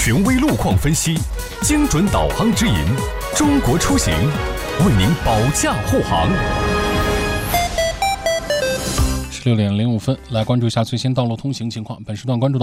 权威路况分析，精准导航指引，中国出行为您保驾护航。 16点05分，来关注一下最新道路通行情况。本时段关注到